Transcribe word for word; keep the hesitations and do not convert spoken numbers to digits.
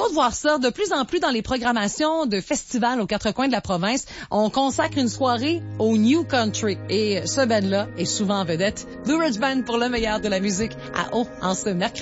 de voir ça de plus en plus dans les programmations de festivals aux quatre coins de la province. On consacre une soirée au New Country. Et ce band-là est souvent en vedette. Blue Ridge Band pour le meilleur de la musique à eau en ce mercredi.